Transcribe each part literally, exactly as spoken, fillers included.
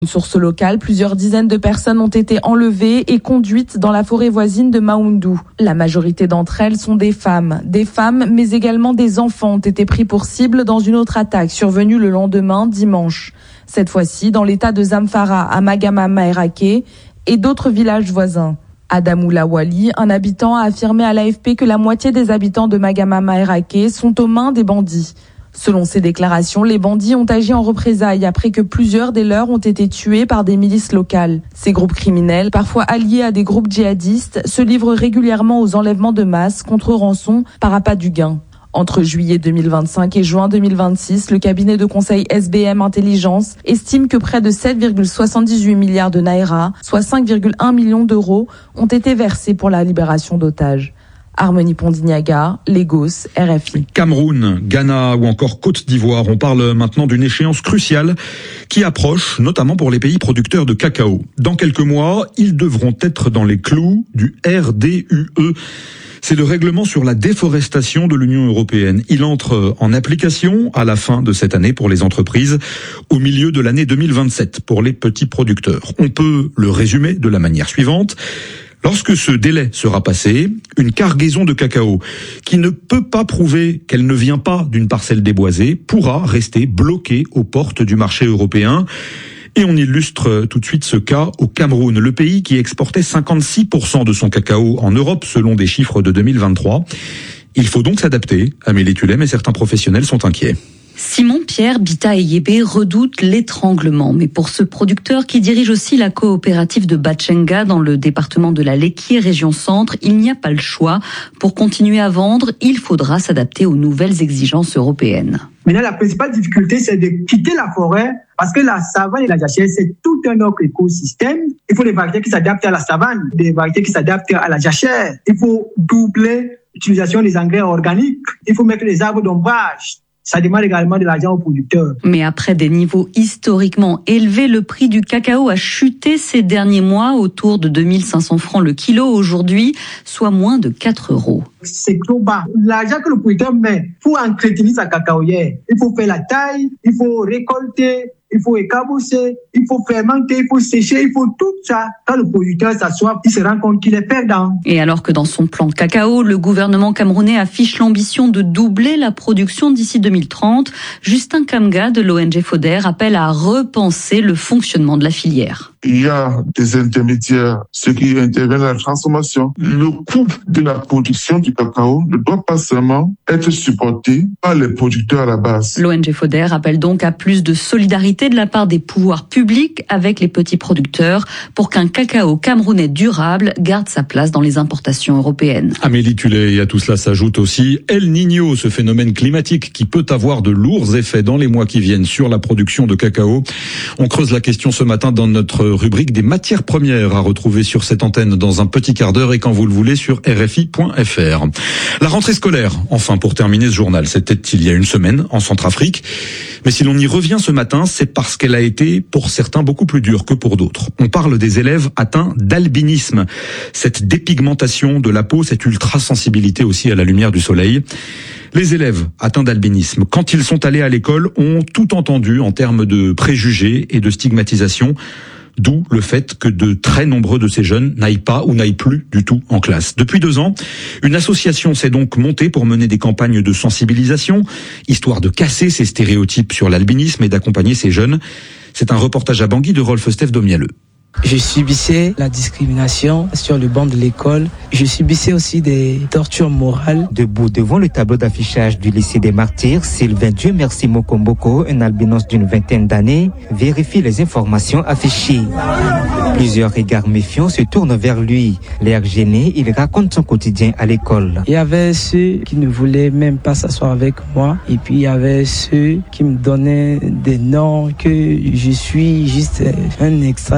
Une source locale, plusieurs dizaines de personnes ont été enlevées et conduites dans la forêt voisine de Maoundou. La majorité d'entre elles sont des femmes. Des femmes, mais également des enfants ont été pris pour cible dans une autre attaque survenue le lendemain, dimanche. Cette fois-ci, dans l'état de Zamfara, à Magama-Maérake et d'autres villages voisins. Adamou Lawali, un habitant, a affirmé à l'A F P que la moitié des habitants de Magama-Maérake sont aux mains des bandits. Selon ses déclarations, les bandits ont agi en représailles après que plusieurs des leurs ont été tués par des milices locales. Ces groupes criminels, parfois alliés à des groupes djihadistes, se livrent régulièrement aux enlèvements de masse contre rançon par appât du gain. Entre juillet deux mille vingt-cinq et juin deux mille vingt-six, le cabinet de conseil S B M Intelligence estime que près de sept virgule soixante-dix-huit milliards de naira, soit cinq virgule un millions d'euros, ont été versés pour la libération d'otages. Harmonie Pondignaga, Lagos, R F I. Cameroun, Ghana ou encore Côte d'Ivoire. On parle maintenant d'une échéance cruciale qui approche, notamment pour les pays producteurs de cacao. Dans quelques mois, ils devront être dans les clous du R D U E. C'est le règlement sur la déforestation de l'Union européenne. Il entre en application à la fin de cette année pour les entreprises, au milieu de l'année deux mille vingt-sept pour les petits producteurs. On peut le résumer de la manière suivante. Lorsque ce délai sera passé, une cargaison de cacao qui ne peut pas prouver qu'elle ne vient pas d'une parcelle déboisée pourra rester bloquée aux portes du marché européen. Et on illustre tout de suite ce cas au Cameroun, le pays qui exportait cinquante-six pour cent de son cacao en Europe selon des chiffres de deux mille vingt-trois. Il faut donc s'adapter. Amélie Tulem et certains professionnels sont inquiets. Simon Pierre Bita Eyébé redoute l'étranglement. Mais pour ce producteur qui dirige aussi la coopérative de Batchenga dans le département de la Léquier, région centre, il n'y a pas le choix. Pour continuer à vendre, il faudra s'adapter aux nouvelles exigences européennes. Maintenant, la principale difficulté, c'est de quitter la forêt parce que la savane et la jachère, c'est tout un autre écosystème. Il faut des variétés qui s'adaptent à la savane, des variétés qui s'adaptent à la jachère. Il faut doubler l'utilisation des engrais organiques. Il faut mettre les arbres d'ombrage. Ça demande également de l'argent aux producteurs. Mais après des niveaux historiquement élevés, le prix du cacao a chuté ces derniers mois autour de deux mille cinq cents francs le kilo aujourd'hui, soit moins de quatre euros. C'est trop bas. L'argent que le producteur met pour entretenir sa cacaoyère, il faut faire la taille, il faut récolter, il faut écabousser, il faut fermenter, il faut sécher, il faut tout ça. Quand le producteur s'assoit, il se rend compte qu'il est perdant. Et alors que dans son plan cacao, le gouvernement camerounais affiche l'ambition de doubler la production d'ici deux mille trente, Justin Kamga de l'O N G FODER appelle à repenser le fonctionnement de la filière. Il y a des intermédiaires, ceux qui interviennent à la transformation. Le coût de la production du cacao ne doit pas seulement être supporté par les producteurs à la base. L'O N G FODER appelle donc à plus de solidarité de la part des pouvoirs publics avec les petits producteurs pour qu'un cacao camerounais durable garde sa place dans les importations européennes. Amélie Tullet, et à tout cela s'ajoute aussi El Niño, ce phénomène climatique qui peut avoir de lourds effets dans les mois qui viennent sur la production de cacao. On creuse la question ce matin dans notre rubrique des matières premières à retrouver sur cette antenne dans un petit quart d'heure et quand vous le voulez sur R F I point F R. La rentrée scolaire, enfin pour terminer ce journal, c'était il y a une semaine en Centrafrique. Mais si l'on y revient ce matin, c'est parce qu'elle a été pour certains beaucoup plus dure que pour d'autres. On parle des élèves atteints d'albinisme, cette dépigmentation de la peau, cette ultra-sensibilité aussi à la lumière du soleil. Les élèves atteints d'albinisme, quand ils sont allés à l'école, ont tout entendu en termes de préjugés et de stigmatisation. D'où le fait que de très nombreux de ces jeunes n'aillent pas ou n'aillent plus du tout en classe. Depuis deux ans, une association s'est donc montée pour mener des campagnes de sensibilisation, histoire de casser ces stéréotypes sur l'albinisme et d'accompagner ces jeunes. C'est un reportage à Bangui de Rolf Steph Domialeux. Je subissais la discrimination sur le banc de l'école. Je subissais aussi des tortures morales. Debout devant le tableau d'affichage du lycée des Martyrs, Sylvain Dieu Merci Mokomboko, un albinos d'une vingtaine d'années, vérifie les informations affichées. Plusieurs regards méfiants se tournent vers lui. L'air gêné, il raconte son quotidien à l'école. Il y avait ceux qui ne voulaient même pas s'asseoir avec moi. Et puis il y avait ceux qui me donnaient des noms que je suis juste un extraterrestre.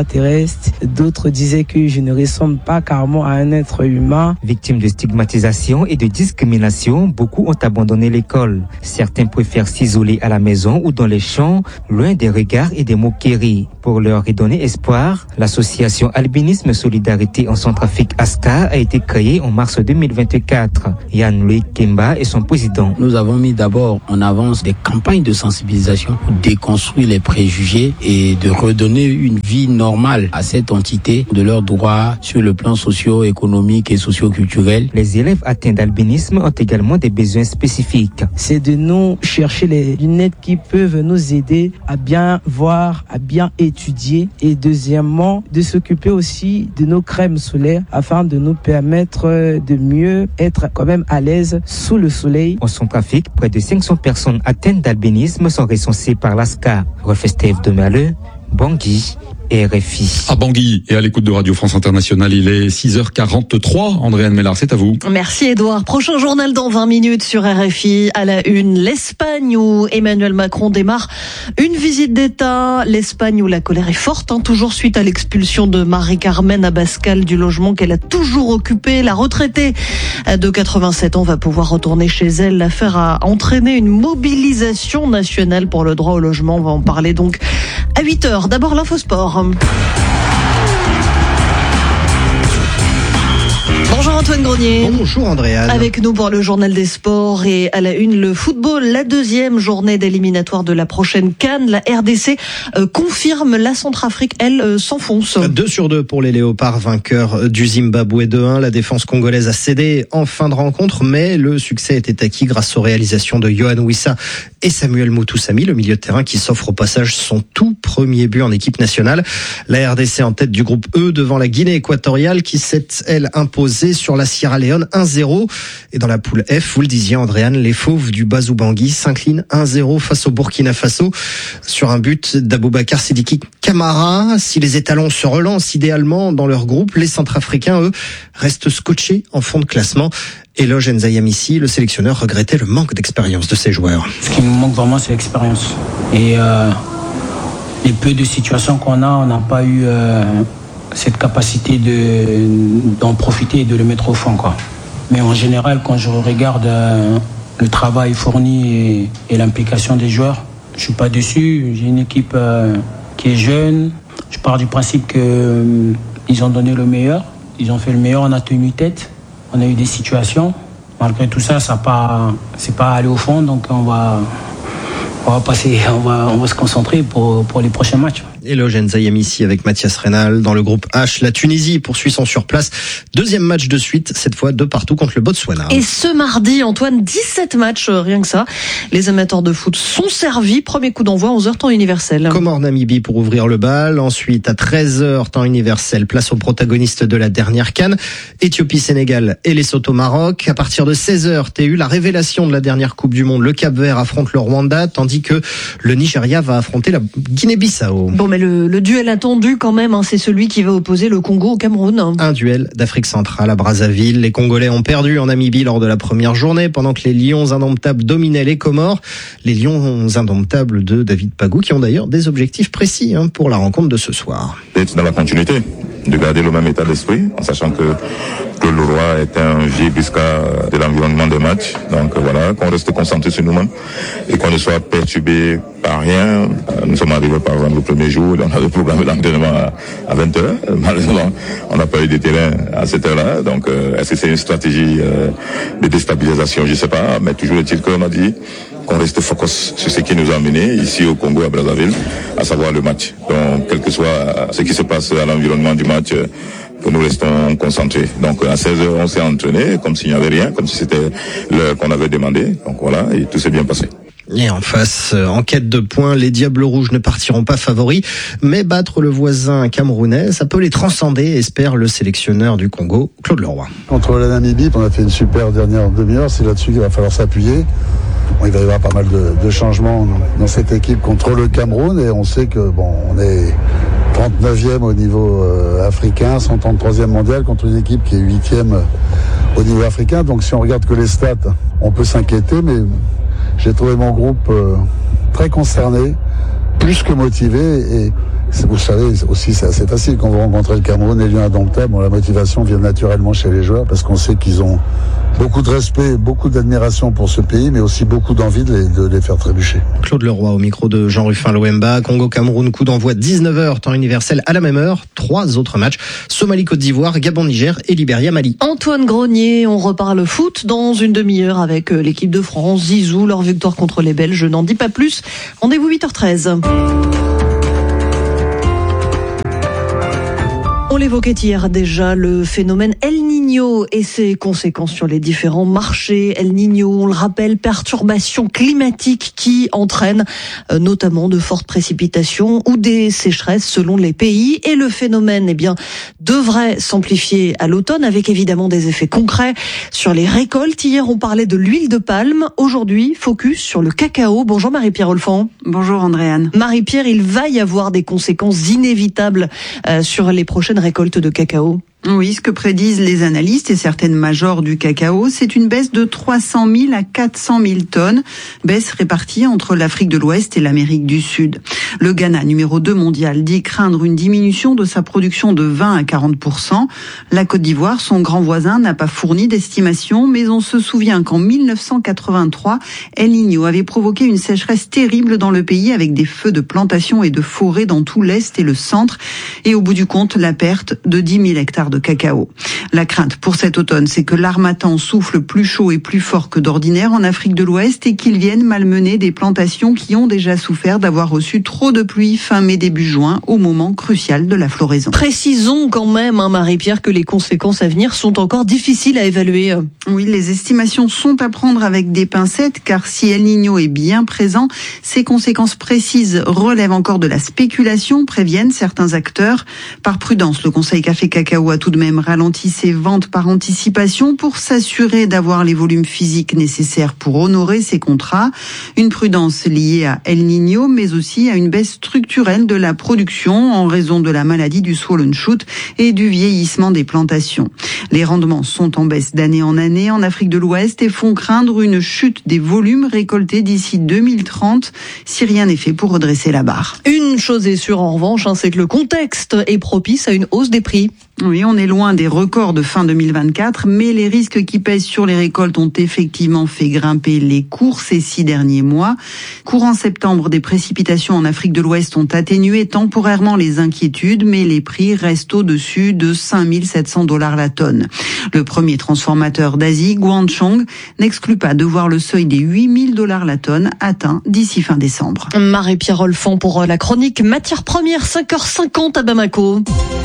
test. D'autres disaient que je ne ressemble pas carrément à un être humain. Victimes de stigmatisation et de discrimination, beaucoup ont abandonné l'école. Certains préfèrent s'isoler à la maison ou dans les champs, loin des regards et des moqueries. Pour leur redonner espoir, l'association Albinisme Solidarité en Centrafrique A S C A a été créée en mars deux mille vingt-quatre. Yann-Louis Kemba est son président. Nous avons mis d'abord en avance des campagnes de sensibilisation pour déconstruire les préjugés et de redonner une vie normale à cette entité, de leurs droits sur le plan socio-économique et socio-culturel. Les élèves atteints d'albinisme ont également des besoins spécifiques. C'est de nous chercher les lunettes qui peuvent nous aider à bien voir, à bien étudier, et deuxièmement, de s'occuper aussi de nos crèmes solaires afin de nous permettre de mieux être quand même à l'aise sous le soleil. En Centrafrique, près de cinq cents personnes atteintes d'albinisme sont recensées par l'A S C A. Refestève de Maleux, Bangui, R F I. À Bangui et à l'écoute de Radio France Internationale, il est six heures quarante-trois. Andréane Mellard, c'est à vous. Merci Edouard. Prochain journal dans vingt minutes sur R F I. À la une, l'Espagne où Emmanuel Macron démarre une visite d'État. L'Espagne où la colère est forte, hein, toujours suite à l'expulsion de Marie-Carmen Abascal du logement qu'elle a toujours occupé. La retraitée de quatre-vingt-sept ans va pouvoir retourner chez elle. L'affaire a entraîné une mobilisation nationale pour le droit au logement. On va en parler donc à huit heures. D'abord l'infosport. Bonjour Antoine Grenier. Bonjour Andréane. Avec nous pour le journal des sports et à la une, le football, la deuxième journée d'éliminatoire de la prochaine CAN. La R D C euh, confirme, la Centrafrique, elle, euh, s'enfonce. deux sur deux pour les Léopards, vainqueurs du Zimbabwe deux un. La défense congolaise a cédé en fin de rencontre, mais le succès était acquis grâce aux réalisations de Yohan Wissa et Samuel Moutoussamy, le milieu de terrain qui s'offre au passage son tout premier but en équipe nationale. La R D C en tête du groupe E devant la Guinée équatoriale qui s'est, elle, imposée sur la Sierra Leone un zéro. Et dans la poule F, vous le disiez Andréane, les Fauves du Bazou Bangui s'inclinent un zéro face au Burkina Faso sur un but d'Aboubacar Sidiki Camara. Si les étalons se relancent idéalement dans leur groupe, les Centrafricains, eux, restent scotchés en fond de classement. Eloge Nzayamissi, le sélectionneur, regrettait le manque d'expérience de ses joueurs. Ce qui nous manque vraiment, c'est l'expérience. Et euh, les peu de situations qu'on a, on n'a pas eu euh, cette capacité de, d'en profiter et de le mettre au fond, quoi. Mais en général, quand je regarde euh, le travail fourni et, et l'implication des joueurs, je suis pas déçu. J'ai une équipe euh, qui est jeune. Je pars du principe qu'ils euh, ont donné le meilleur. Ils ont fait le meilleur, on a tenu tête. On a eu des situations. Malgré tout ça, ça pas, c'est pas allé au fond. Donc on va, on va passer, on va, on va se concentrer pour, pour les prochains matchs. Eloge Nzayamissi avec Mathias Reynal. Dans le groupe H, la Tunisie poursuit son surplace. Deuxième match de suite, cette fois de partout contre le Botswana. Et ce mardi, Antoine, dix-sept matchs, rien que ça. Les amateurs de foot sont servis. Premier coup d'envoi, onze heures temps universel. Comore-Namibie pour ouvrir le bal. Ensuite, à treize heures temps universel, place aux protagonistes de la dernière CAN. Éthiopie-Sénégal et Lesotho-Maroc. À partir de seize heures, T U, la révélation de la dernière Coupe du Monde. Le Cap-Vert affronte le Rwanda, tandis que le Nigeria va affronter la Guinée-Bissau. Bon, mais le, le duel attendu quand même, hein, c'est celui qui va opposer le Congo au Cameroun. Un duel d'Afrique centrale à Brazzaville. Les Congolais ont perdu en Namibie lors de la première journée, pendant que les Lions indomptables dominaient les Comores. Les Lions indomptables de David Pagou, qui ont d'ailleurs des objectifs précis hein, pour la rencontre de ce soir. D'être dans la continuité, de garder le même état d'esprit, en sachant que Claude Leroy est un vieux bisca de l'environnement des matchs. Donc voilà, qu'on reste concentré sur nous-mêmes et qu'on ne soit perturbé par rien. Nous sommes arrivés par exemple le premier jour, on avait programmé l'entraînement à vingt heures. Malheureusement, on n'a pas eu de terrain à cette heure-là. Donc euh, est-ce que c'est une stratégie euh, de déstabilisation? Je ne sais pas, mais toujours est-il qu'on a dit qu'on reste focus sur ce qui nous a amenés ici au Congo, à Brazzaville, à savoir le match. Donc quel que soit ce qui se passe à l'environnement du match, que nous restons concentrés. Donc à seize heures, on s'est entraîné comme s'il n'y avait rien, comme si c'était l'heure qu'on avait demandé. Donc voilà, et tout s'est bien passé. Et en face, en quête de points, les Diables Rouges ne partiront pas favoris, mais battre le voisin camerounais, ça peut les transcender, espère le sélectionneur du Congo, Claude Leroy. Contre la Namibie, on a fait une super dernière demi-heure, c'est là-dessus qu'il va falloir s'appuyer. Bon, il va y avoir pas mal de, de changements dans cette équipe contre le Cameroun, et on sait que bon, on est trente-neuvième au niveau euh, africain, cent trente-troisième mondial contre une équipe qui est huitième au niveau africain. Donc si on regarde que les stats, on peut s'inquiéter, mais j'ai trouvé mon groupe euh, très concerné, plus que motivé, et vous savez aussi, c'est assez facile. Quand vous rencontrez le Cameroun, les lieux indomptables, bon, la motivation vient naturellement chez les joueurs parce qu'on sait qu'ils ont beaucoup de respect, beaucoup d'admiration pour ce pays, mais aussi beaucoup d'envie de les, de les faire trébucher. Claude Leroy au micro de Jean-Rufin Loemba. Congo-Cameroun, coup d'envoi dix-neuf heures, temps universel à la même heure. Trois autres matchs, Somalie-Côte d'Ivoire, Gabon-Niger et Libéria-Mali. Antoine Grenier, on reparle foot dans une demi-heure avec l'équipe de France. Zizou, leur victoire contre les Belges, je n'en dis pas plus. Rendez-vous huit heures treize. On l'évoquait hier déjà, le phénomène El Niño et ses conséquences sur les différents marchés. El Niño, on le rappelle, perturbations climatiques qui entraînent euh, notamment de fortes précipitations ou des sécheresses selon les pays. Et le phénomène, eh bien, devrait s'amplifier à l'automne avec évidemment des effets concrets sur les récoltes. Hier, on parlait de l'huile de palme. Aujourd'hui, focus sur le cacao. Bonjour Marie-Pierre Olfan. Bonjour Andréane. Marie-Pierre, il va y avoir des conséquences inévitables euh, sur les prochaines récolte de cacao. Oui, ce que prédisent les analystes et certaines majors du cacao, c'est une baisse de trois cent mille à quatre cent mille tonnes, baisse répartie entre l'Afrique de l'Ouest et l'Amérique du Sud. Le Ghana, numéro deux mondial, dit craindre une diminution de sa production de vingt à quarante pour cent. La Côte d'Ivoire, son grand voisin, n'a pas fourni d'estimation, mais on se souvient qu'en mille neuf cent quatre-vingt-trois, El Niño avait provoqué une sécheresse terrible dans le pays avec des feux de plantations et de forêts dans tout l'Est et le centre, et au bout du compte, la perte de dix mille hectares de cacao. La crainte pour cet automne, c'est que l'harmattan souffle plus chaud et plus fort que d'ordinaire en Afrique de l'Ouest et qu'il vienne malmener des plantations qui ont déjà souffert d'avoir reçu trop de pluie fin mai début juin au moment crucial de la floraison. Précisons quand même, hein, Marie-Pierre, que les conséquences à venir sont encore difficiles à évaluer. Oui, les estimations sont à prendre avec des pincettes car si El Niño est bien présent, ses conséquences précises relèvent encore de la spéculation, préviennent certains acteurs. Par prudence, le Conseil Café Cacao a tout de même ralenti ses ventes par anticipation pour s'assurer d'avoir les volumes physiques nécessaires pour honorer ses contrats. Une prudence liée à El Niño, mais aussi à une baisse structurelle de la production en raison de la maladie du swollen shoot et du vieillissement des plantations. Les rendements sont en baisse d'année en année en Afrique de l'Ouest et font craindre une chute des volumes récoltés d'ici deux mille trente si rien n'est fait pour redresser la barre. Une chose est sûre en revanche, hein, c'est que le contexte est propice à une hausse des prix. Oui, on est loin des records de fin deux mille vingt-quatre, mais les risques qui pèsent sur les récoltes ont effectivement fait grimper les cours ces six derniers mois. Courant septembre, des précipitations en Afrique de l'Ouest ont atténué temporairement les inquiétudes, mais les prix restent au-dessus de cinq mille sept cents dollars la tonne. Le premier transformateur d'Asie, Guangchong, n'exclut pas de voir le seuil des huit mille dollars la tonne atteint d'ici fin décembre. Marie-Pierre Olfan pour la chronique Matières premières, cinq heures cinquante à Bamako.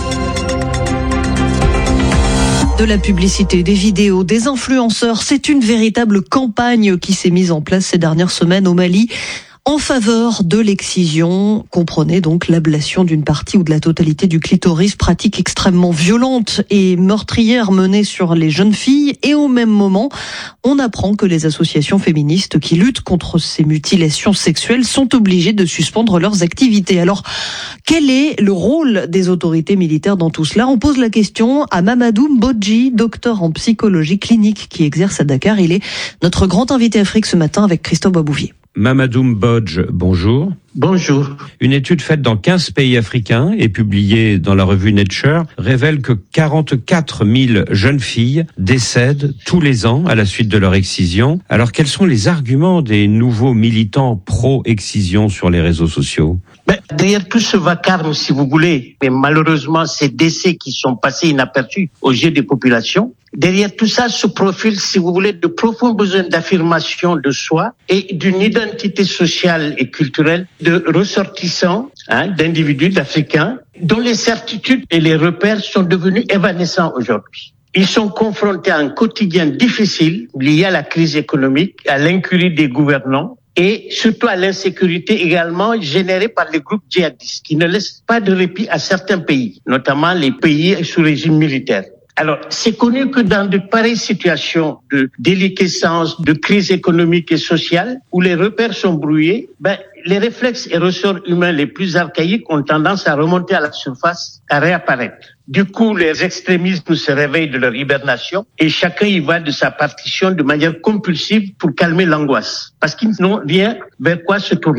De la publicité, des vidéos, des influenceurs, c'est une véritable campagne qui s'est mise en place ces dernières semaines au Mali en faveur de l'excision. Comprenez donc l'ablation d'une partie ou de la totalité du clitoris, pratique extrêmement violente et meurtrière menée sur les jeunes filles. Et au même moment, on apprend que les associations féministes qui luttent contre ces mutilations sexuelles sont obligées de suspendre leurs activités. Alors, quel est le rôle des autorités militaires dans tout cela ? On pose la question à Mamadou Mbodji, docteur en psychologie clinique qui exerce à Dakar. Il est notre grand invité Afrique ce matin avec Christophe Babouvier. Mamadou Mbodji, bonjour. Bonjour. Une étude faite dans quinze pays africains et publiée dans la revue Nature révèle que quarante-quatre mille jeunes filles décèdent tous les ans à la suite de leur excision. Alors quels sont les arguments des nouveaux militants pro-excision sur les réseaux sociaux ? Ben, derrière tout ce vacarme, si vous voulez, mais malheureusement ces décès qui sont passés inaperçus aux yeux des populations, derrière tout ça se profile, si vous voulez, de profonds besoins d'affirmation de soi et d'une identité sociale et culturelle de ressortissants, hein, d'individus, d'Africains, dont les certitudes et les repères sont devenus évanescents aujourd'hui. Ils sont confrontés à un quotidien difficile lié à la crise économique, à l'incurie des gouvernants, et surtout à l'insécurité également générée par les groupes djihadistes qui ne laissent pas de répit à certains pays, notamment les pays sous régime militaire. Alors, c'est connu que dans de pareilles situations de déliquescence, de crise économique et sociale, où les repères sont brouillés, ben, les réflexes et ressorts humains les plus archaïques ont tendance à remonter à la surface, à réapparaître. Du coup, les extrémistes se réveillent de leur hibernation et chacun y va de sa partition de manière compulsive pour calmer l'angoisse, parce qu'ils n'ont rien vers quoi se tourner.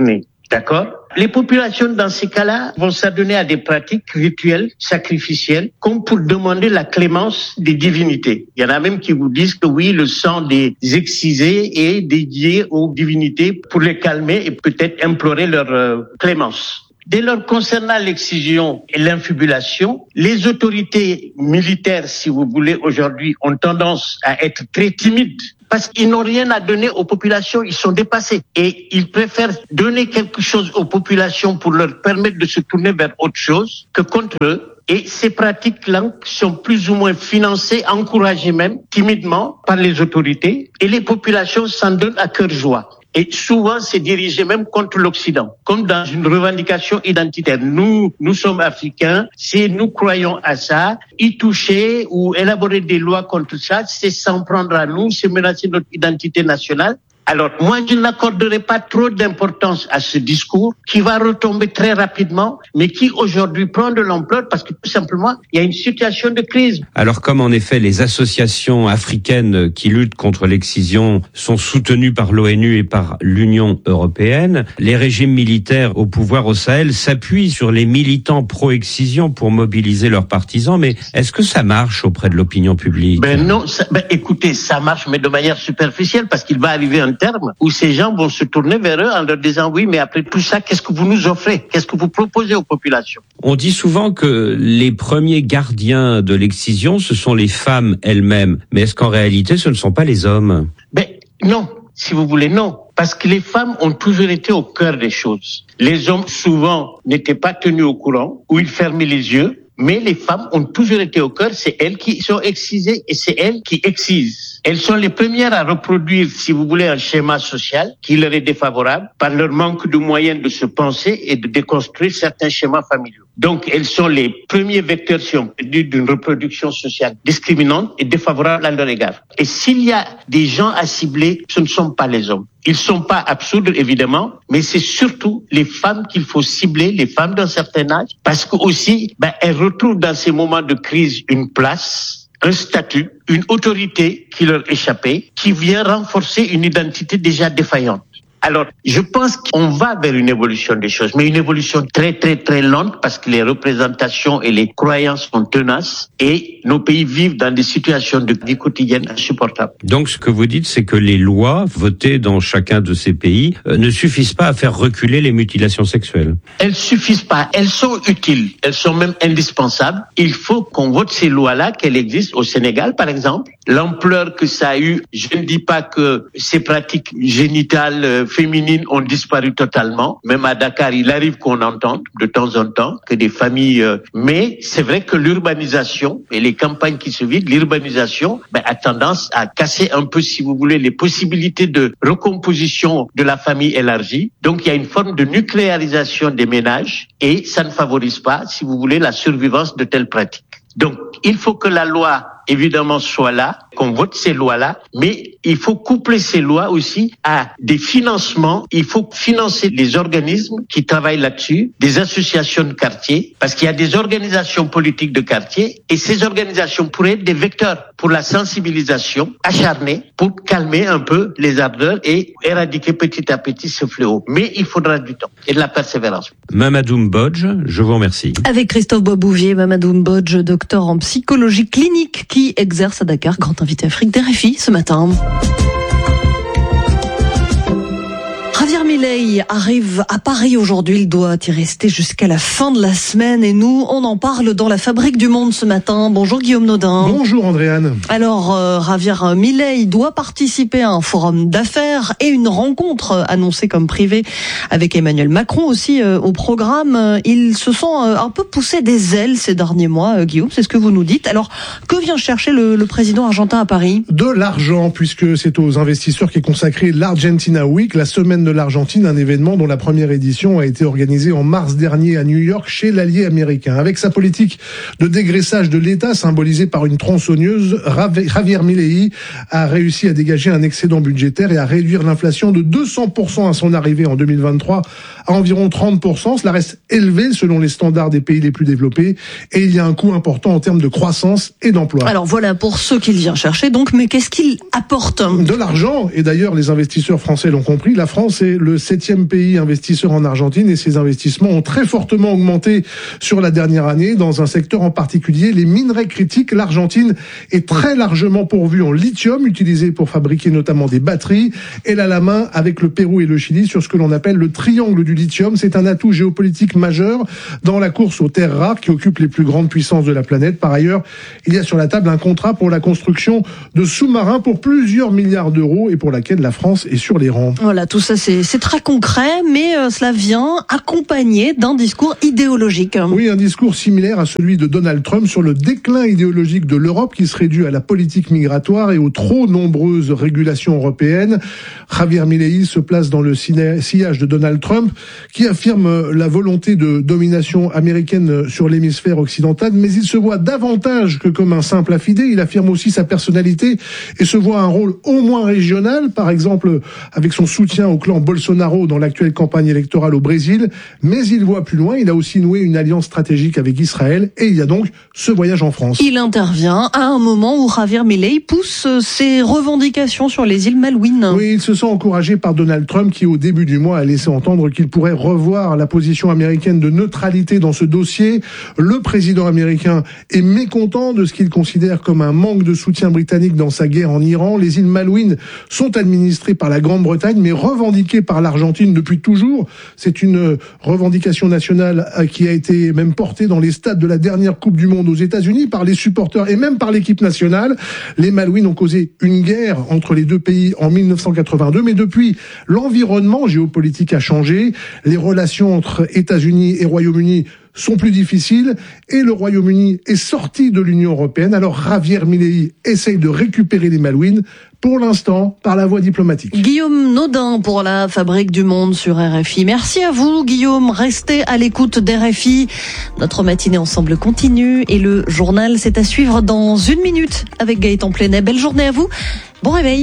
D'accord? Les populations, dans ces cas-là, vont s'adonner à des pratiques rituelles, sacrificielles, comme pour demander la clémence des divinités. Il y en a même qui vous disent que oui, le sang des excisés est dédié aux divinités pour les calmer et peut-être implorer leur euh, clémence. Dès lors, concernant l'excision et l'infibulation, les autorités militaires, si vous voulez, aujourd'hui, ont tendance à être très timides parce qu'ils n'ont rien à donner aux populations, ils sont dépassés. Et ils préfèrent donner quelque chose aux populations pour leur permettre de se tourner vers autre chose que contre eux. Et ces pratiques-là sont plus ou moins financées, encouragées même, timidement, par les autorités. Et les populations s'en donnent à cœur joie. Et souvent, c'est dirigé même contre l'Occident, comme dans une revendication identitaire. Nous, nous sommes africains, si nous croyons à ça, y toucher ou élaborer des lois contre ça, c'est s'en prendre à nous, c'est menacer notre identité nationale. Alors, moi, je n'accorderai pas trop d'importance à ce discours qui va retomber très rapidement, mais qui aujourd'hui prend de l'ampleur parce que tout simplement, il y a une situation de crise. Alors, comme en effet les associations africaines qui luttent contre l'excision sont soutenues par l'ONU et par l'Union européenne, les régimes militaires au pouvoir au Sahel s'appuient sur les militants pro-excision pour mobiliser leurs partisans. Mais est-ce que ça marche auprès de l'opinion publique? Ben non, ça, ben écoutez, ça marche, mais de manière superficielle parce qu'il va arriver un terme où ces gens vont se tourner vers eux en leur disant oui, mais après tout ça, qu'est-ce que vous nous offrez? Qu'est-ce que vous proposez aux populations? On dit souvent que les premiers gardiens de l'excision, ce sont les femmes elles-mêmes. Mais est-ce qu'en réalité, ce ne sont pas les hommes? Ben non, si vous voulez, non. Parce que les femmes ont toujours été au cœur des choses. Les hommes, souvent, n'étaient pas tenus au courant, ou ils fermaient les yeux. Mais les femmes ont toujours été au cœur, c'est elles qui sont excisées et c'est elles qui excisent. Elles sont les premières à reproduire, si vous voulez, un schéma social qui leur est défavorable par leur manque de moyens de se penser et de déconstruire certains schémas familiaux. Donc, elles sont les premiers vecteurs, si on peut dire, d'une reproduction sociale discriminante et défavorable à leur égard. Et s'il y a des gens à cibler, ce ne sont pas les hommes. Ils ne sont pas absoudre, évidemment, mais c'est surtout les femmes qu'il faut cibler, les femmes d'un certain âge, parce que aussi, ben, elles retrouvent dans ces moments de crise une place, un statut, une autorité qui leur échappait, qui vient renforcer une identité déjà défaillante. Alors, je pense qu'on va vers une évolution des choses, mais une évolution très, très, très lente parce que les représentations et les croyances sont tenaces et nos pays vivent dans des situations de vie quotidienne insupportables. Donc, ce que vous dites, c'est que les lois votées dans chacun de ces pays euh, ne suffisent pas à faire reculer les mutilations sexuelles. Elles suffisent pas. Elles sont utiles. Elles sont même indispensables. Il faut qu'on vote ces lois-là, qu'elles existent au Sénégal, par exemple. L'ampleur que ça a eu, je ne dis pas que ces pratiques génitales euh, féminines ont disparu totalement. Même à Dakar, il arrive qu'on entende de temps en temps que des familles... Euh, mais c'est vrai que l'urbanisation et les campagnes qui se vivent, l'urbanisation ben, a tendance à casser un peu, si vous voulez, les possibilités de recomposition de la famille élargie. Donc, il y a une forme de nucléarisation des ménages et ça ne favorise pas, si vous voulez, la survivance de telles pratiques. Donc, il faut que la loi, évidemment, soit là, qu'on vote ces lois-là, mais il faut coupler ces lois aussi à des financements. Il faut financer les organismes qui travaillent là-dessus, des associations de quartier, parce qu'il y a des organisations politiques de quartier, et ces organisations pourraient être des vecteurs pour la sensibilisation acharnée, pour calmer un peu les ardeurs et éradiquer petit à petit ce fléau. Mais il faudra du temps et de la persévérance. Mamadou Mbodj, je vous remercie. Avec Christophe Boisbouvier, Mamadou Mbodj, docteur en psychologie clinique qui exerce à Dakar, grand invité Afrique d'R F I ce matin. Javier Milei arrive à Paris aujourd'hui, il doit y rester jusqu'à la fin de la semaine et nous, on en parle dans la Fabrique du Monde ce matin. Bonjour Guillaume Nodin. Bonjour Andréane. Alors euh, Javier Milei doit participer à un forum d'affaires et une rencontre annoncée comme privée avec Emmanuel Macron aussi euh, au programme. Ils se sont euh, un peu poussés des ailes ces derniers mois, euh, Guillaume, c'est ce que vous nous dites. Alors que vient chercher le, le président argentin à Paris? De l'argent, puisque c'est aux investisseurs qu'est consacré l'Argentina Week, la semaine de l'Argentine, un événement dont la première édition a été organisée en mars dernier à New York chez l'allié américain. Avec sa politique de dégraissage de l'État symbolisée par une tronçonneuse, Javier Milei a réussi à dégager un excédent budgétaire et à réduire l'inflation de deux cents pour cent à son arrivée en deux mille vingt-trois à environ trente pour cent. Cela reste élevé selon les standards des pays les plus développés et il y a un coût important en termes de croissance et d'emploi. Alors voilà pour ce qu'il vient chercher donc, mais qu'est-ce qu'il apporte? De l'argent, et d'ailleurs les investisseurs français l'ont compris, la France est le septième pays investisseur en Argentine et ces investissements ont très fortement augmenté sur la dernière année dans un secteur en particulier, les minerais critiques. L'Argentine est très largement pourvue en lithium, utilisé pour fabriquer notamment des batteries. Elle a la main avec le Pérou et le Chili sur ce que l'on appelle le triangle du lithium. C'est un atout géopolitique majeur dans la course aux terres rares qui occupent les plus grandes puissances de la planète. Par ailleurs, il y a sur la table un contrat pour la construction de sous-marins pour plusieurs milliards d'euros et pour laquelle la France est sur les rangs. Voilà, tout ça c'est, c'est très concret, mais euh, cela vient accompagné d'un discours idéologique. Oui, un discours similaire à celui de Donald Trump sur le déclin idéologique de l'Europe qui serait dû à la politique migratoire et aux trop nombreuses régulations européennes. Javier Milei se place dans le sillage de Donald Trump qui affirme la volonté de domination américaine sur l'hémisphère occidental, mais il se voit davantage que comme un simple affidé. Il affirme aussi sa personnalité et se voit un rôle au moins régional, par exemple avec son soutien au clan Bolsonaro dans l'actuelle campagne électorale au Brésil, mais il voit plus loin. Il a aussi noué une alliance stratégique avec Israël et il y a donc ce voyage en France. Il intervient à un moment où Javier Milei pousse ses revendications sur les îles Malouines. Oui, il se sent encouragé par Donald Trump qui au début du mois a laissé entendre qu'il pourrait revoir la position américaine de neutralité dans ce dossier. Le président américain est mécontent de ce qu'il considère comme un manque de soutien britannique dans sa guerre en Iran. Les îles Malouines sont administrées par la Grande-Bretagne mais revendiquées par l'Argentine depuis toujours. C'est une revendication nationale qui a été même portée dans les stades de la dernière Coupe du Monde aux États-Unis par les supporters et même par l'équipe nationale. Les Malouines ont causé une guerre entre les deux pays en mille neuf cent quatre-vingt-deux, mais depuis, l'environnement géopolitique a changé. Les relations entre États-Unis et Royaume-Uni sont plus difficiles et le Royaume-Uni est sorti de l'Union européenne. Alors Javier Milei essaye de récupérer les Malouines, pour l'instant par la voie diplomatique. Guillaume Naudin pour la Fabrique du Monde sur R F I. Merci à vous Guillaume, restez à l'écoute d'R F I. Notre matinée ensemble continue et le journal c'est à suivre dans une minute avec Gaëtan Plenet. Belle journée à vous, bon réveil.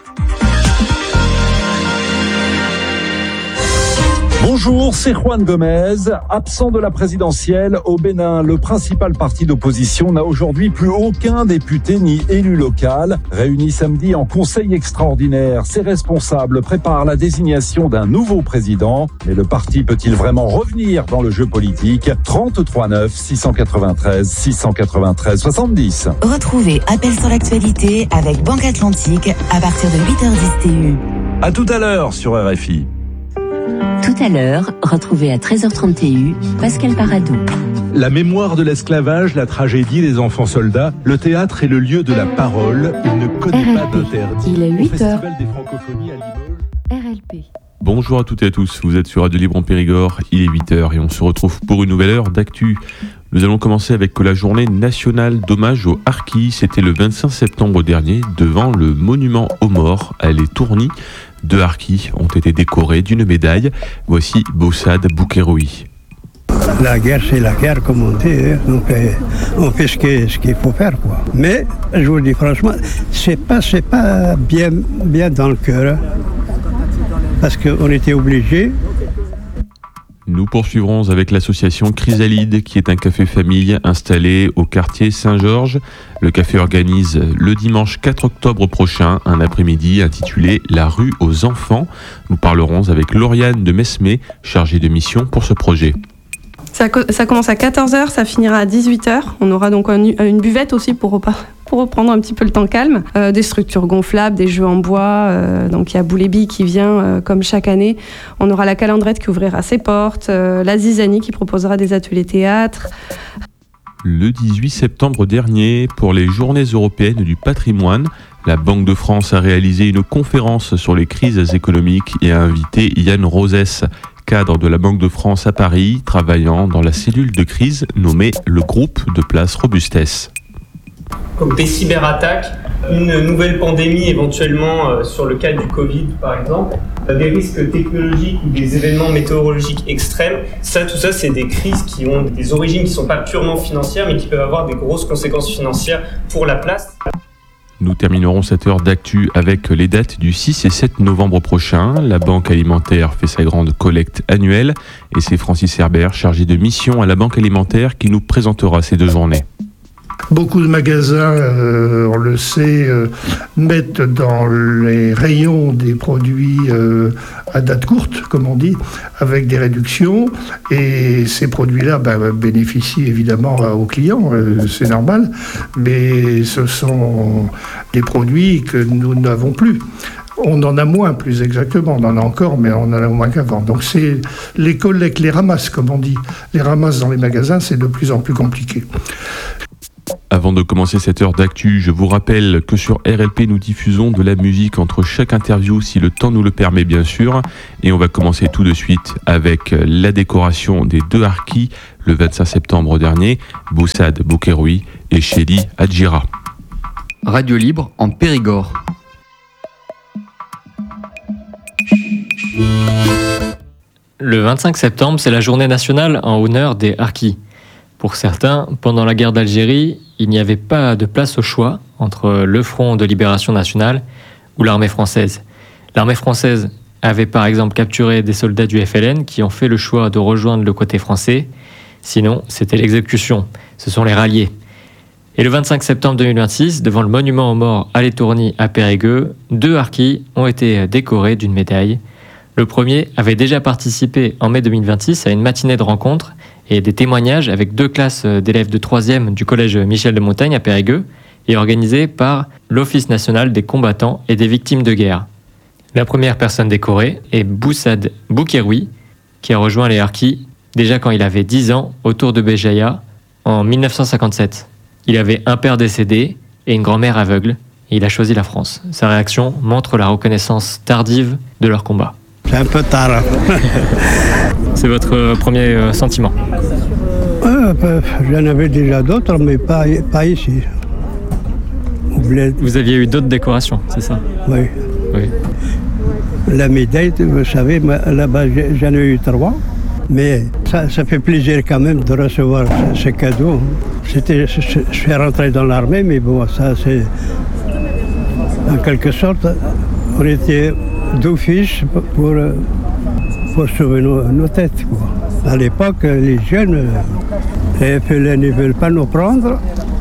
Bonjour, c'est Juan Gomez. Absent de la présidentielle au Bénin, le principal parti d'opposition n'a aujourd'hui plus aucun député ni élu local. Réunis samedi en conseil extraordinaire, ses responsables préparent la désignation d'un nouveau président. Mais le parti peut-il vraiment revenir dans le jeu politique ? trente-trois neuf six cent quatre-vingt-treize six cent quatre-vingt-treize soixante-dix. Retrouvez Appel sur l'actualité avec Banque Atlantique à partir de huit heures dix T U. À tout à l'heure sur R F I. Tout à l'heure, retrouvez à treize heures trente T U, Pascal Paradou. La mémoire de l'esclavage, la tragédie des enfants soldats, le théâtre est le lieu de la parole. Il ne connaît R L P. pas d'interdit. Il est huit heures. Au Festival des Francophonies à Limoges. R L P. Bonjour à toutes et à tous, vous êtes sur Radio Libre en Périgord, il est huit heures et on se retrouve pour une nouvelle heure d'actu. Nous allons commencer avec la journée nationale d'hommage aux harkis. C'était le vingt-cinq septembre dernier devant le monument aux morts à Les Tournis. Deux harkis ont été décorés d'une médaille. Voici Boussad Boukéroui. La guerre, c'est la guerre, comme on dit. Hein. On fait, on fait ce qu'il ce qu'il faut faire, quoi. Mais, je vous dis franchement, c'est pas, c'est pas bien, bien dans le cœur. Hein. Parce qu'on était obligés. Nous poursuivrons avec l'association Chrysalide, qui est un café famille installé au quartier Saint-Georges. Le café organise le dimanche quatre octobre prochain un après-midi intitulé La rue aux enfants. Nous parlerons avec Lauriane de Mesmé, chargée de mission pour ce projet. Ça, ça commence à quatorze heures, ça finira à dix-huit heures. On aura donc un, une buvette aussi pour repas. Pour reprendre un petit peu le temps calme, euh, des structures gonflables, des jeux en bois, euh, donc il y a Boulébi qui vient euh, comme chaque année, on aura la Calandrette qui ouvrira ses portes, euh, la Zizanie qui proposera des ateliers théâtre. Le dix-huit septembre dernier, pour les Journées européennes du patrimoine, la Banque de France a réalisé une conférence sur les crises économiques et a invité Yann Rosès, cadre de la Banque de France à Paris, travaillant dans la cellule de crise nommée le groupe de place Robustesse. Comme des cyberattaques, une nouvelle pandémie éventuellement euh, sur le cas du Covid par exemple, euh, des risques technologiques ou des événements météorologiques extrêmes, ça, tout ça c'est des crises qui ont des origines qui ne sont pas purement financières mais qui peuvent avoir des grosses conséquences financières pour la place. Nous terminerons cette heure d'actu avec les dates du six et sept novembre prochain. La Banque Alimentaire fait sa grande collecte annuelle et c'est Francis Herbert, chargé de mission à la Banque Alimentaire, qui nous présentera ces deux journées. Beaucoup de magasins, euh, on le sait, euh, mettent dans les rayons des produits euh, à date courte, comme on dit, avec des réductions. Et ces produits-là ben, bénéficient évidemment aux clients, euh, c'est normal. Mais ce sont des produits que nous n'avons plus. On en a moins, plus exactement. On en a encore, mais on en a moins qu'avant. Donc c'est les collectes, les ramasses, comme on dit. Les ramasses dans les magasins, c'est de plus en plus compliqué. Avant de commencer cette heure d'actu, je vous rappelle que sur R L P, nous diffusons de la musique entre chaque interview, si le temps nous le permet bien sûr. Et on va commencer tout de suite avec la décoration des deux harkis le vingt-cinq septembre dernier, Boussad Boukeroui et Chéli Adjira. Radio Libre en Périgord. Le vingt-cinq septembre, c'est la journée nationale en honneur des harkis. Pour certains, pendant la guerre d'Algérie, il n'y avait pas de place au choix entre le Front de libération nationale ou l'armée française. L'armée française avait par exemple capturé des soldats du F L N qui ont fait le choix de rejoindre le côté français. Sinon, c'était l'exécution. Ce sont les ralliés. Et le vingt-cinq septembre deux mille vingt-six, devant le monument aux morts à l'Étourny à Périgueux, deux harkis ont été décorés d'une médaille. Le premier avait déjà participé en mai deux mille vingt-six à une matinée de rencontres et des témoignages avec deux classes d'élèves de troisième du collège Michel de Montaigne à Périgueux et organisé par l'Office national des combattants et des victimes de guerre. La première personne décorée est Boussad Boukeroui, qui a rejoint les harkis déjà quand il avait dix ans autour de Béjaïa en mille neuf cent cinquante-sept. Il avait un père décédé et une grand-mère aveugle et il a choisi la France. Sa réaction montre la reconnaissance tardive de leur combat. C'est un peu tard. C'est votre premier euh, sentiment? euh, J'en avais déjà d'autres, mais pas, pas ici. Vous aviez eu d'autres décorations, c'est ça? Oui. oui. La médaille, vous savez, là-bas j'en ai eu trois. Mais ça, ça fait plaisir quand même de recevoir ce, ce cadeau. C'était, je, je suis rentré dans l'armée, mais bon, ça c'est... En quelque sorte, on était d'office pour, pour sauver nos, nos têtes, quoi. À l'époque, les jeunes, les F L N ne veulent pas nous prendre,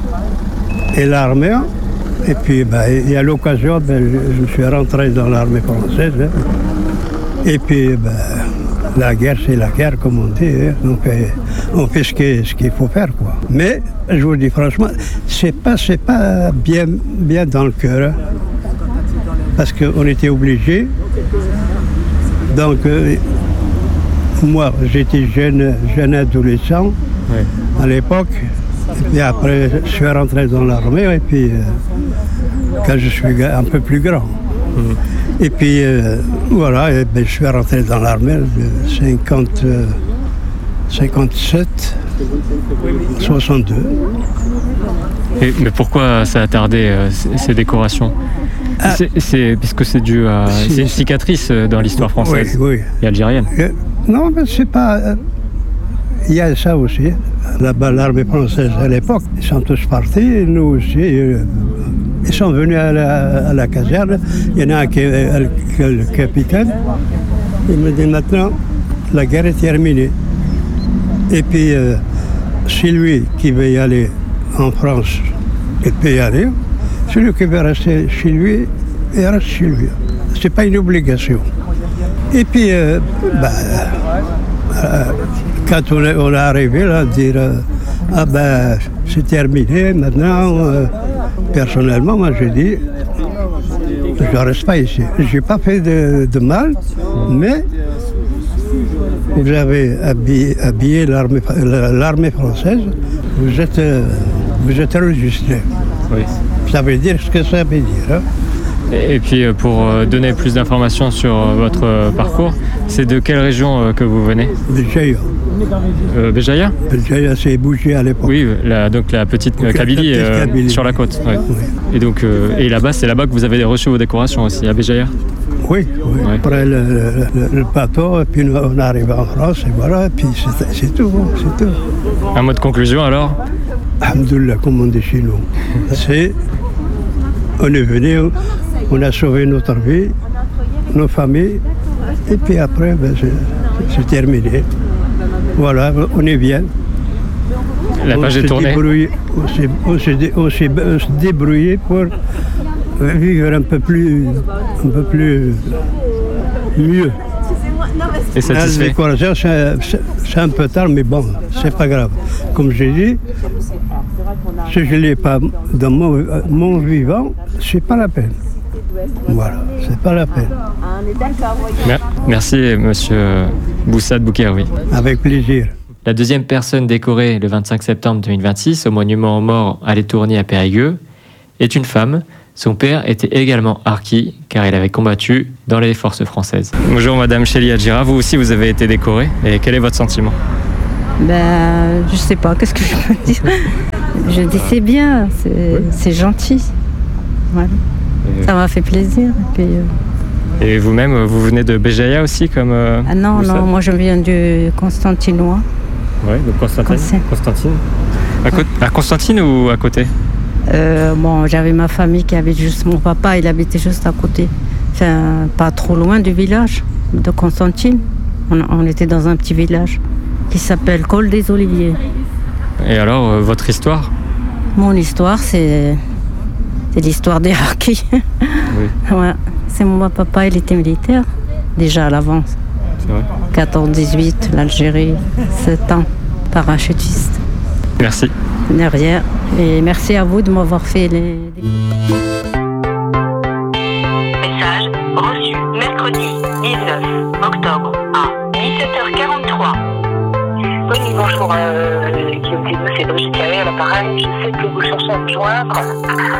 et l'armée. Et puis, ben, et à l'occasion, ben, je, je suis rentré dans l'armée française. Hein. Et puis, ben, la guerre, c'est la guerre, comme on dit. Hein. On fait, on fait ce, qu'il, ce qu'il faut faire, quoi. Mais, je vous dis franchement, c'est pas, c'est pas bien, bien dans le cœur. Hein. Parce qu'on était obligés. Donc, euh, moi, j'étais jeune, jeune adolescent oui. à l'époque. Et puis après, je suis rentré dans l'armée. Et puis, euh, quand je suis un peu plus grand. Mmh. Et puis, euh, voilà, et ben, je suis rentré dans l'armée de cinquante, cinquante-sept, soixante-deux. Et, mais pourquoi ça a tardé, euh, ces, ces décorations? Ah, c'est, c'est, parce que c'est dû à... C'est, c'est une cicatrice dans l'histoire française oui, oui. et algérienne. Euh, non, mais c'est pas... Euh, il y a ça aussi. Là-bas, l'armée française à l'époque, ils sont tous partis, nous aussi. Euh, ils sont venus à la, à la caserne. Il y en a un qui est le capitaine. Il me dit maintenant, la guerre est terminée. Et puis, euh, c'est lui qui veut y aller en France, il peut y aller. Celui qui veut rester chez lui, il reste chez lui. C'est pas une obligation. Et puis, euh, bah, euh, quand on est, on est arrivé là, dire euh, ah ben c'est terminé maintenant. Euh, personnellement, moi j'ai dit je ne reste pas ici. J'ai pas fait de, de mal, mais vous avez habillé, habillé l'armée, l'armée française, vous êtes, vous êtes enregistré. Oui. Ça veut dire ce que ça veut dire. Hein. Et puis pour donner plus d'informations sur votre parcours, c'est de quelle région que vous venez? Béjaïa. Euh, Béjaïa Béjaïa, c'est bougé à l'époque. Oui, la, donc la petite okay, Kabylie, la petite Kabylie. Euh, sur la côte. Ouais. Oui. Et donc euh, et là-bas, c'est là-bas que vous avez reçu vos décorations aussi, à Béjaïa? Oui, oui. Ouais. Après le, le, le bateau, et puis on arrive en France, et voilà, et puis c'est, c'est tout, c'est tout. Un mot de conclusion alors? Alhamdoulilah, comme on dit chez nous. C'est, on est venu, on a sauvé notre vie, nos familles, et puis après, ben, c'est, c'est terminé. Voilà, on est bien. La page est tournée. On s'est, on, s'est, on s'est débrouillé pour vivre un peu plus, un peu plus mieux. Et satisfait. La décoration, c'est, c'est, c'est un peu tard, mais bon, c'est pas grave. Comme j'ai dit, si je ne l'ai pas dans mon, mon vivant, c'est pas la peine. Voilà, c'est pas la peine. Merci, monsieur Boussad Boukeroui. Avec plaisir. La deuxième personne décorée le vingt-cinq septembre deux mille vingt-six au monument aux morts à l'Étourny à Périgueux est une femme. Son père était également harki car il avait combattu dans les forces françaises. Bonjour madame Chélie Adjira, vous aussi vous avez été décorée et quel est votre sentiment? Ben, je sais pas, qu'est-ce que je peux dire? Je dis c'est bien, c'est, oui. c'est gentil. Voilà. Et ça m'a fait plaisir. Et, puis, euh... et vous-même, vous venez de Béjaïa aussi comme euh, Ah non, non, moi je viens du Constantinois. Oui, de Constantine. Constantine. À, co- à Constantine ou à côté? Euh, bon, j'avais ma famille qui habite juste, mon papa, il habitait juste à côté, enfin pas trop loin du village de Constantine. On, on était dans un petit village qui s'appelle Col des Oliviers. Et alors, euh, votre histoire? Mon histoire, c'est, c'est l'histoire des harkis. Oui. Ouais. C'est mon papa, il était militaire déjà à l'avance. C'est vrai. quatorze dix-huit, l'Algérie, sept ans, parachutiste. Merci. Derrière. Et merci à vous de m'avoir fait les... Message reçu mercredi dix-neuf octobre à dix-sept heures quarante-trois. Oui, bonjour, euh, Guillaume Thébault, c'est Brigitte Carré à l'appareil. Je sais que vous cherchez à me joindre.